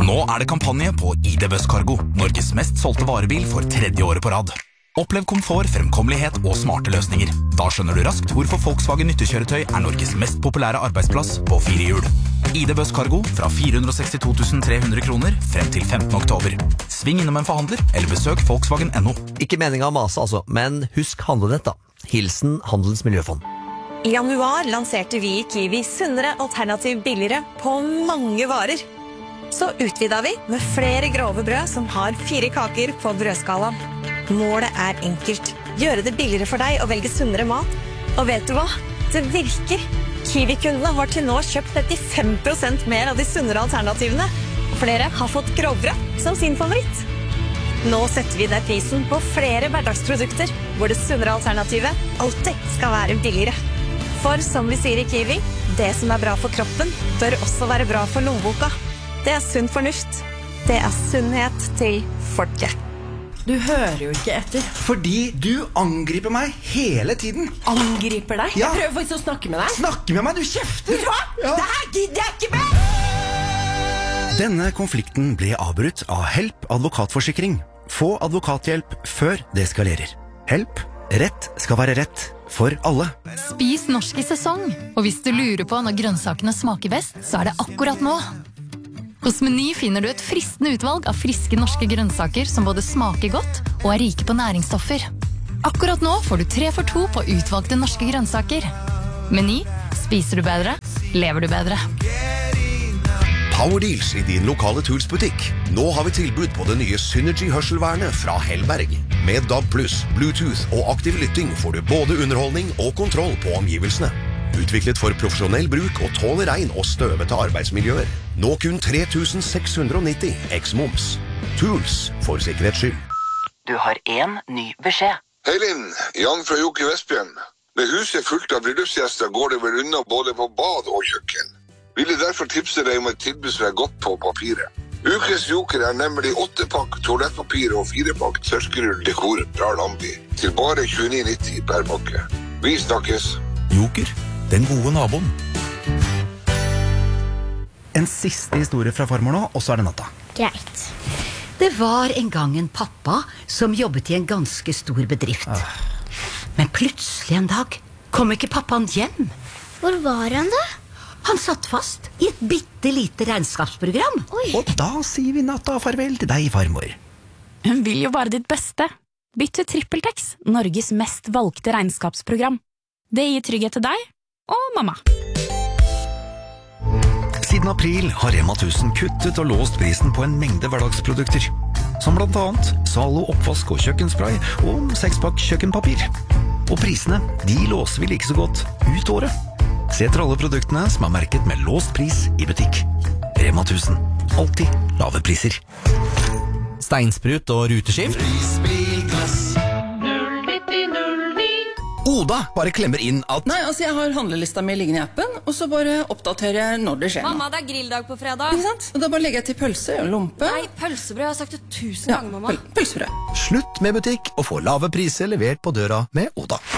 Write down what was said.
Nå det kampanje på ID Buzz Cargo, Norges mest solgte varebil for 3. året på rad. Opplev komfort, fremkommelighet og smarte løsninger. Da skjønner du raskt hvorfor Volkswagen nyttekjøretøy Norges mest populære arbeidsplass på 4 hjul. ID Buzz Cargo fra 462 300 kroner frem til 15. oktober. Sving innom en forhandler eller besøk Volkswagen.no. Ikke meningen å mase altså, men husk handlenett da. Hilsen Handelens Miljøfond. I januar lanserte vi i Kiwi sunnere alternativ billigere på mange varer. Så utvidet vi med flere grove brød som har 4 kaker på brødskalaen. Målet enkelt. Gjøre det billigere for deg å velge sunnere mat. Og vet du hva? Det virker. Kiwi-kundene har til nå kjøpt 35% mer av de sunnere alternativene. Og flere har fått grovbrød som sin favoritt. Nå setter vi ned prisen på flere hverdagsprodukter, hvor det sunnere alternativet alltid skal være billigere. For som vi sier i Kiwi, det som bra for kroppen, bør også være bra for lommeboka. Det sunn fornuft. Det sunnhet til folket. Du hører jo ikke etter. Fordi du angriper meg hele tiden. Angriper deg? Ja. Jeg prøver faktisk å snakke med deg. Snakke med meg, du kjefter. Vet du hva? Ja. Det her gidder jeg ikke mer! Denne konflikten ble avbrutt av Help advokatforsikring. Få advokathjelp før det eskalerer. Help. Rett skal være rett for alle. Spis norsk i sesong. Og hvis du lurer på når grønnsakene smaker best, så det akkurat nå. Hos Meny finner du et fristende utvalg av friske norske grønnsaker som både smaker godt og rike på næringsstoffer. Akkurat nå får du 3 for 2 på utvalgte norske grønnsaker. Meny. Spiser du bedre, lever du bedre. Power Deals i din lokale Tools-butikk. Nå har vi tilbud på det nye Synergy-hørselvernet fra Hellberg. Med DAB+, Bluetooth og aktiv lytting får du både underholdning og kontroll på omgivelsene. Utviklet for profesjonell bruk og tåler regn og støvete arbeidsmiljøer. Nå kun 3690 eks-moms. Tools for sikkerhets skyld. Du har en ny beskjed. Hei Linn, Jan fra Jokke Vestbjørn. Med huset fullt av bryllupsgjester går det vel unna både på bad og kjøkken. Ville derfor tipse deg om et tilbud som godt på papiret. Ukes Joker nemlig 8-pakk toalettpapir og 4-pakk tørkerull dekor fra Lambi. Til bare 29,90 per pakke. Vi snakkes. Joker, den gode naboen. En siste historie fra farmor nå, og så det natta. Greit. Det var en gang en pappa som jobbet i en ganske stor bedrift. Men plutselig en dag kom ikke pappaen hjem. Hvor var han da? Han satt fast i et bittelite regnskapsprogram. Oi. Og da sier vi natta farvel til deg, farmor. Hun vil jo bare ditt beste. Bytt til TrippelTex, Norges mest valgte regnskapsprogram. Det gir trygghet til deg og mamma. Siden april har Rema 1000 kuttet og låst prisen på en mengde hverdagsprodukter. Som blant annet Zalo oppvask og kjøkkenspray og 6-pakk kjøkkenpapir. Og prisene, de låser vi like så godt ut året. Se etter alle produktene som merket med låst pris i butikk. Rema 1000. Alltid lave priser. Steinsprut og ruteskift. Oda bare klemmer inn alt. Nei, altså jeg har handlelista mi liggende i appen, og så bare oppdaterer jeg når det skjer. Mamma, det grilldag på fredag. Ikke sant? Og da bare legger jeg til pølse og lompe. Nei, pølsebrød, jeg har sagt det 1000 ganger, mamma. Pølsebrød. Slutt med butikk og få lave priser levert på døra med Oda.